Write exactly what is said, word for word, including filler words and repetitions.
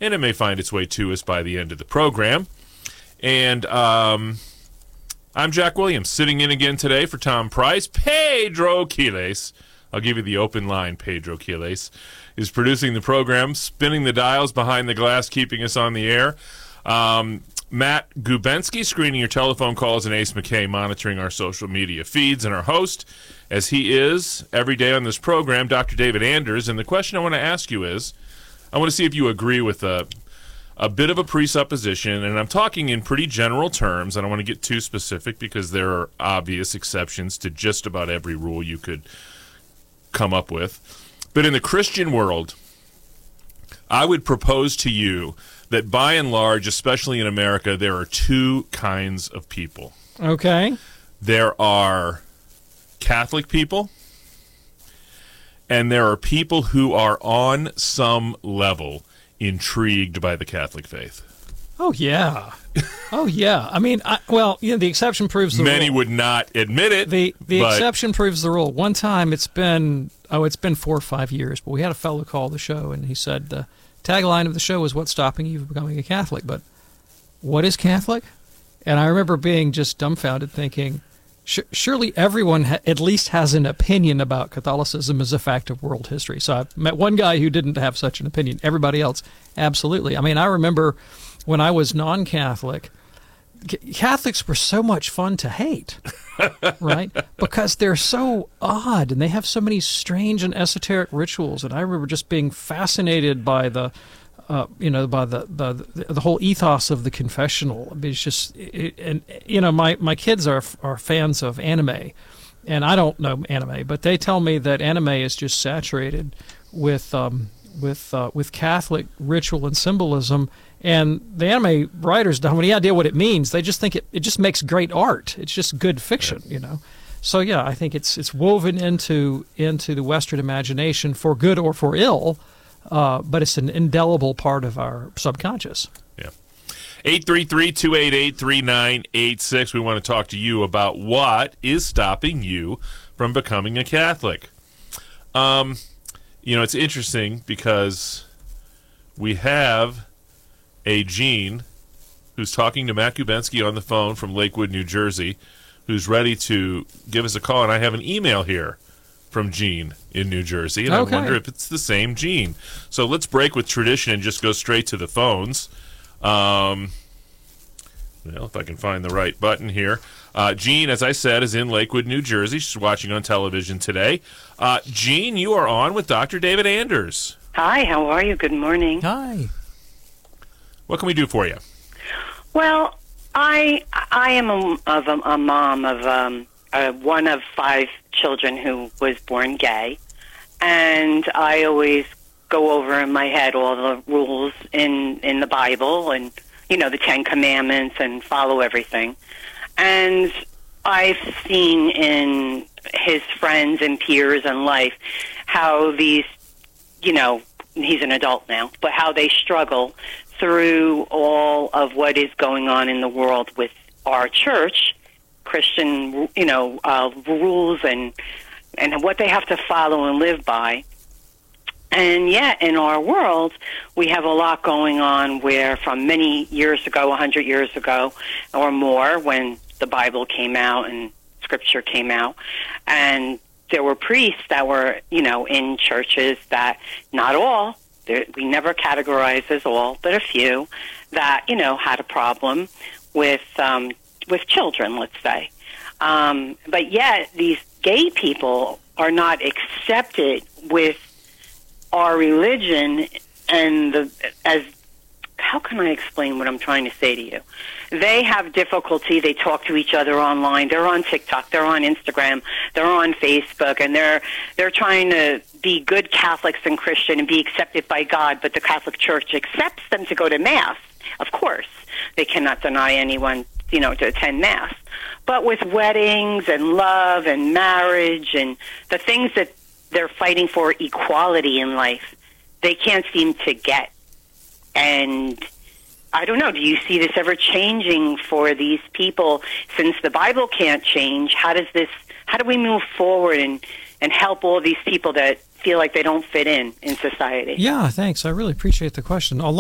and it may find its way to us by the end of the program. And um, I'm Jack Williams, sitting in again today for Tom Price. Pedro Quiles, I'll give you the open line, Pedro Quiles, is producing the program, spinning the dials behind the glass, keeping us on the air. Um, Matt Gubensky screening your telephone calls, and Ace McKay monitoring our social media feeds, and our host, as he is every day on this program, Doctor David Anders. And the question I want to ask you is, I want to see if you agree with a, a bit of a presupposition, and I'm talking in pretty general terms. I don't want to get too specific because there are obvious exceptions to just about every rule you could come up with. But in the Christian world, I would propose to you that by and large, especially in America, there are two kinds of people. Okay. There are Catholic people, and there are people who are on some level intrigued by the Catholic faith. Oh, yeah. Oh, yeah. I mean, I, well, you know, the exception proves the Many rule. would not admit it. The the but exception proves the rule. One time, it's been, oh, it's been four or five years, but we had a fellow call the show, and he said the tagline of the show was, "What's stopping you from becoming a Catholic?" But what is Catholic? And I remember being just dumbfounded, thinking, surely everyone ha- at least has an opinion about Catholicism as a fact of world history. So I met one guy who didn't have such an opinion. Everybody else, absolutely. I mean, I remember when I was non-Catholic, Catholics were so much fun to hate, right? Because they're so odd and they have so many strange and esoteric rituals. And I remember just being fascinated by the, uh, you know, by the, the the whole ethos of the confessional. I mean, it's just, it, and you know, my, my kids are are fans of anime, and I don't know anime, but they tell me that anime is just saturated with um, with uh, with Catholic ritual and symbolism. And the anime writers don't have any idea what it means. They just think it, it just makes great art. It's just good fiction, you know. So yeah, I think it's it's woven into into the Western imagination for good or for ill, uh, but it's an indelible part of our subconscious. Yeah. eight three three, two eight eight, three nine eight six. We want to talk to you about what is stopping you from becoming a Catholic. Um, you know, it's interesting because we have a Gene who's talking to Matt Gubensky on the phone from Lakewood, New Jersey, who's ready to give us a call. And I have an email here from Gene in New Jersey, and okay. I wonder if it's the same Gene. So let's break with tradition and just go straight to the phones. Um, well, if I can find the right button here. Uh, Gene, as I said, is in Lakewood, New Jersey. She's watching on television today. Uh, Gene, you are on with Doctor David Anders. Hi, how are you? Good morning. Hi. What can we do for you? Well, I I am a, of a, a mom of um, uh, one of five children who was born gay, and I always go over in my head all the rules in, in the Bible and, you know, the Ten Commandments and follow everything. And I've seen in his friends and peers in life how these, you know, he's an adult now, but how they struggle through all of what is going on in the world with our church, Christian, you know, uh, rules and and what they have to follow and live by. And yet, in our world, we have a lot going on where from many years ago, one hundred years ago or more, when the Bible came out and Scripture came out, and there were priests that were, you know, in churches that, not all, there, we never categorize as all, but a few, that, you know, had a problem with um, with children, let's say. Um, but yet, these gay people are not accepted with our religion, and the as how can I explain what I'm trying to say to you? They have difficulty. They talk to each other online. They're on TikTok. They're on Instagram. They're on Facebook, and they're they're trying to be good Catholics and Christian and be accepted by God. But the Catholic Church accepts them to go to Mass. Of course, they cannot deny anyone, you know, to attend Mass. But with weddings and love and marriage and the things that they're fighting for, equality in life, they can't seem to get. And I don't know, do you see this ever changing for these people? Since the Bible can't change, how does this, how do we move forward and, and help all these people that feel like they don't fit in in society? Yeah, thanks. I really appreciate the question.